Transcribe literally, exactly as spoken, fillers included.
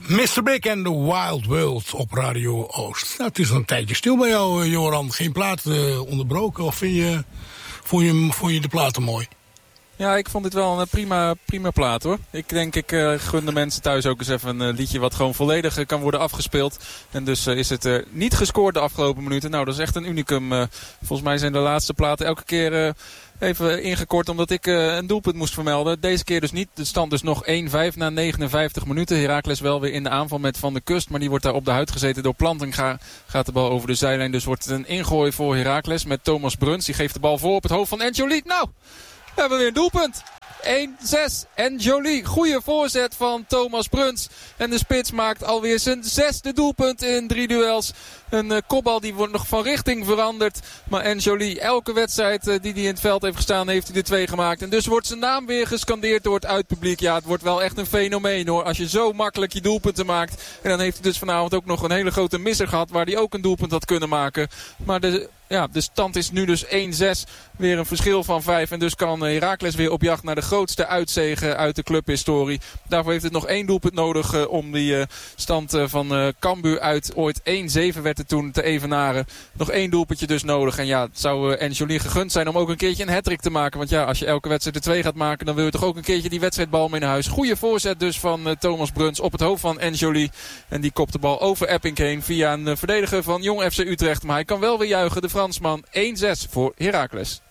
mister Big en The Wild World op Radio Oost. Nou, het is al een tijdje stil bij jou, Joran. Geen plaat uh, onderbroken? Of vind je, vond, je, vond je de platen mooi? Ja, ik vond dit wel een prima, prima plaat hoor. Ik denk, ik uh, gun de mensen thuis ook eens even een uh, liedje wat gewoon volledig uh, kan worden afgespeeld. En dus uh, is het uh, niet gescoord de afgelopen minuten. Nou, dat is echt een unicum. Uh, volgens mij zijn de laatste platen elke keer... Uh, Even ingekort omdat ik uh, een doelpunt moest vermelden. Deze keer dus niet. De stand dus nog één vijf na negenenvijftig minuten. Heracles wel weer in de aanval met Van der Kust. Maar die wordt daar op de huid gezeten door Plantinga. Gaat de bal over de zijlijn. Dus wordt het een ingooi voor Heracles met Thomas Bruns. Die geeft de bal voor op het hoofd van N'Joli. Nou, we hebben weer een doelpunt. één zes. N'Joli. Goede voorzet van Thomas Bruns. En de spits maakt alweer zijn zesde doelpunt in drie duels. Een uh, kopbal die wordt nog van richting veranderd. Maar N'Joli, elke wedstrijd uh, die hij in het veld heeft gestaan, heeft hij er twee gemaakt. En dus wordt zijn naam weer gescandeerd door het uitpubliek. Ja, het wordt wel echt een fenomeen hoor. Als je zo makkelijk je doelpunten maakt. En dan heeft hij dus vanavond ook nog een hele grote misser gehad. Waar hij ook een doelpunt had kunnen maken. Maar de, ja, de stand is nu dus één zes. Weer een verschil van vijf. En dus kan Heracles weer op jacht naar de grootste uitzege uit de clubhistorie. Daarvoor heeft het nog één doelpunt nodig uh, om die uh, stand uh, van uh, Cambuur uit ooit één zeven werd het toen te evenaren. Nog één doelpuntje dus nodig. En ja, het zou uh, N'Joli gegund zijn om ook een keertje een hattrick te maken. Want ja, als je elke wedstrijd er twee gaat maken, dan wil je toch ook een keertje die wedstrijdbal mee naar huis. Goeie voorzet dus van uh, Thomas Bruns op het hoofd van N'Joli. En die kopt de bal over Epping heen via een uh, verdediger van Jong F C Utrecht. Maar hij kan wel weer juichen, de Fransman. één zes voor Heracles.